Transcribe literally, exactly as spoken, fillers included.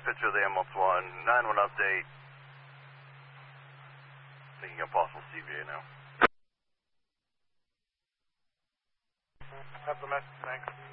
a picture of the ambulance one, nine one update. Thinking of possible C V A now. Have the message next.